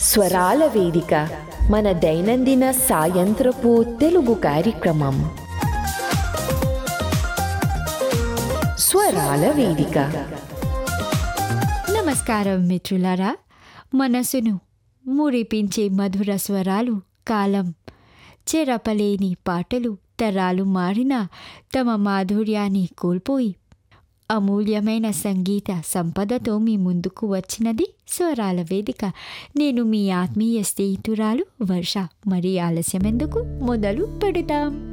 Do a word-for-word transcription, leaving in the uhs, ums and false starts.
స్వరాల వేదిక మన దైనందిన సాయంత్రపు తెలుగు కార్యక్రమం. స్వరాల వేదిక. నమస్కారం మిత్రులారా. మనసును మురిపించే మధుర స్వరాలు, కాలం చెరపలేని పాటలు, తరాలు మారినా తమ మాధుర్యాన్ని కోల్పోయి అమూల్యమైన సంగీత సంపదతో మీ ముందుకు వచ్చినది స్వరాల వేదిక. నేను మీ ఆత్మీయ స్నేహితురాలు వర్ష. మరి ఆలస్యం ఎందుకు, మొదలు పెడతాం.